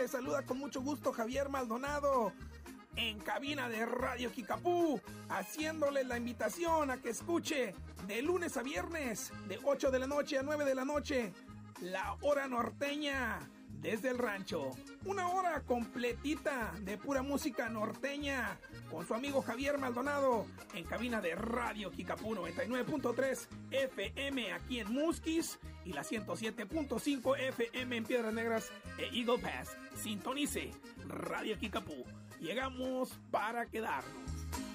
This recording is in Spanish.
Te saluda con mucho gusto Javier Maldonado en cabina de Radio Kikapú, haciéndole la invitación a que escuche de lunes a viernes, de 8 de la noche a 9 de la noche, La Hora Norteña desde el rancho. Una hora completita de pura música norteña con su amigo Javier Maldonado en cabina de Radio Kikapú 99.3 FM aquí en Musquis y la 107.5 FM en Piedras Negras e Eagle Pass. Sintonice Radio Kikapú. Llegamos para quedarnos.